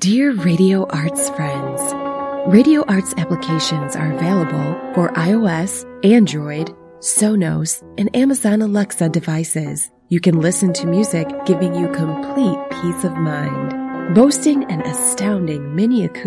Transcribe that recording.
Dear Radio Arts friends, Radio Arts applications are available for iOS, Android, Sonos, and Amazon Alexa devices. You can listen to music, giving you complete peace of mind. Boasting an astounding mini acoustic